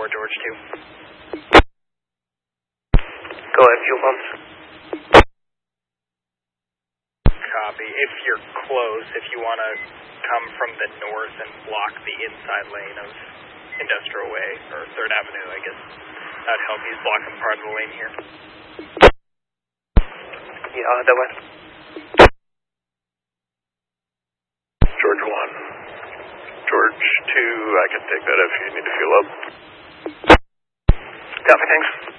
for George 2. Go ahead, fuel pumps. Copy. If you're close, if you want to come from the north and block the inside lane of Industrial Way, or 3rd Avenue, I guess that'd help. He's blocking part of the lane here. Yeah, I'll head that way. George 1. George 2, I can take that if you need to fuel up. Copy, thanks.